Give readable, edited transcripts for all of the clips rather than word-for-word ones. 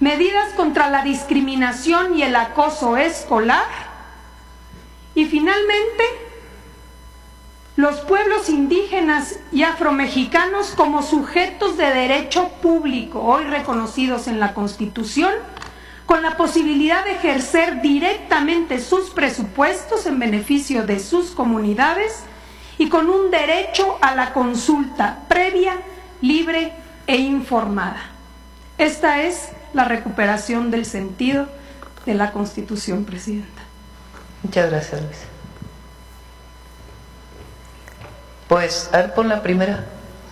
medidas contra la discriminación y el acoso escolar, y finalmente los pueblos indígenas y afromexicanos como sujetos de derecho público, hoy reconocidos en la Constitución, con la posibilidad de ejercer directamente sus presupuestos en beneficio de sus comunidades y con un derecho a la consulta previa, libre e informada. Esta es la recuperación del sentido de la Constitución, Presidenta. Muchas gracias, Luisa. Pues, a ver, pon la primera.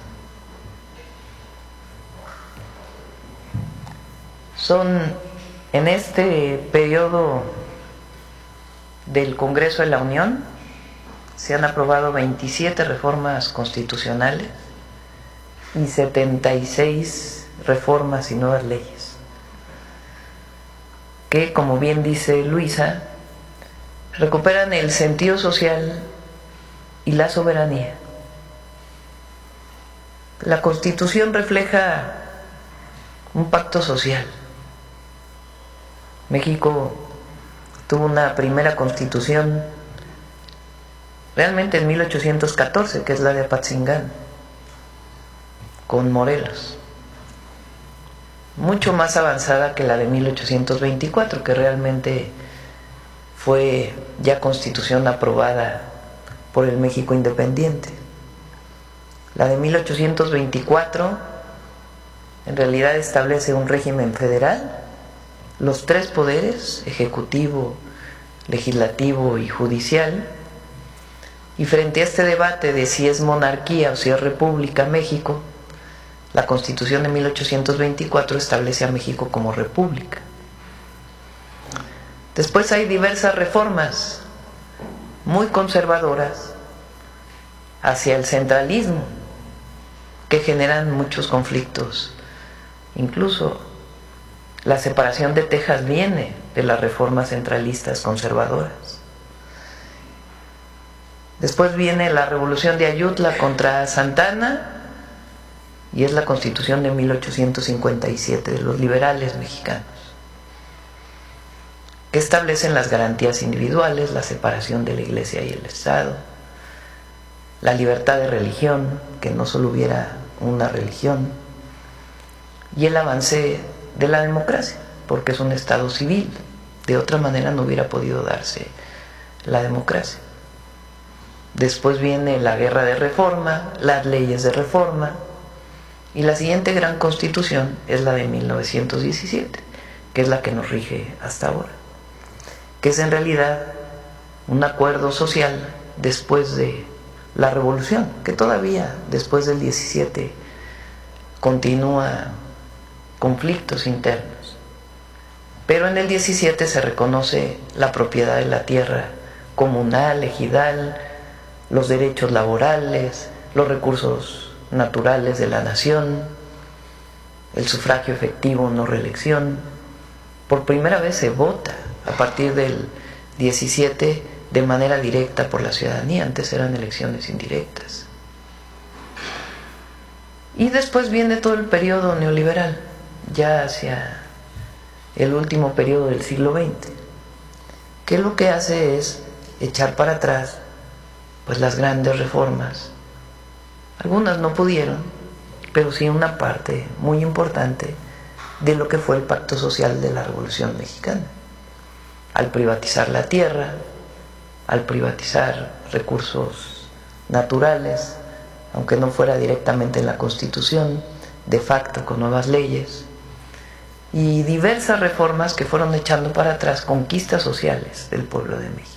Son, en este periodo del Congreso de la Unión, se han aprobado 27 reformas constitucionales y 76 reformas y nuevas leyes, que, como bien dice Luisa, recuperan el sentido social y la soberanía. La Constitución refleja un pacto social. México tuvo una primera constitución realmente en 1814, que es la de Apatzingán, con Morelos, mucho más avanzada que la de 1824, que realmente fue ya constitución aprobada por el México independiente. La de 1824 en realidad establece un régimen federal, los tres poderes, ejecutivo, legislativo y judicial, y frente a este debate de si es monarquía o si es república México, la Constitución de 1824 establece a México como república. Después hay diversas reformas muy conservadoras hacia el centralismo, que generan muchos conflictos. Incluso la separación de Texas viene de las reformas centralistas conservadoras. Después viene la Revolución de Ayutla contra Santana, y es la Constitución de 1857 de los liberales mexicanos, que establecen las garantías individuales, la separación de la Iglesia y el Estado, la libertad de religión, que no solo hubiera una religión, y el avance de la democracia, porque es un Estado civil. De otra manera no hubiera podido darse la democracia. Después viene la guerra de reforma, las leyes de reforma, y la siguiente gran constitución es la de 1917, que es la que nos rige hasta ahora, que es en realidad un acuerdo social después de la revolución, que todavía después del 17 continúa conflictos internos, pero en el 17 se reconoce la propiedad de la tierra comunal, ejidal, los derechos laborales, los recursos naturales de la nación, el sufragio efectivo, no reelección. Por primera vez se vota a partir del 17 de manera directa por la ciudadanía, antes eran elecciones indirectas. Y después viene todo el periodo neoliberal, ya hacia el último periodo del siglo XX, que lo que hace es echar para atrás pues las grandes reformas. Algunas no pudieron, pero sí una parte muy importante de lo que fue el pacto social de la Revolución Mexicana, al privatizar la tierra, al privatizar recursos naturales, aunque no fuera directamente en la Constitución, de facto con nuevas leyes, y diversas reformas que fueron echando para atrás conquistas sociales del pueblo de México.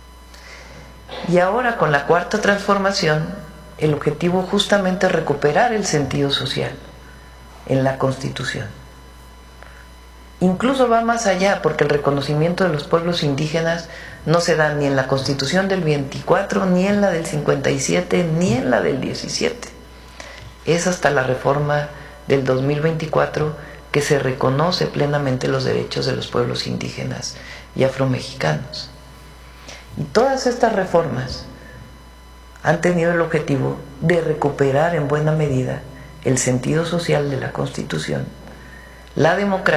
Y ahora, con la cuarta transformación, el objetivo justamente es recuperar el sentido social en la Constitución. Incluso va más allá, porque el reconocimiento de los pueblos indígenas no se da ni en la Constitución del 24, ni en la del 57, ni en la del 17. Es hasta la reforma del 2024 que se reconoce plenamente los derechos de los pueblos indígenas y afromexicanos. Y todas estas reformas han tenido el objetivo de recuperar en buena medida el sentido social de la Constitución, la democracia,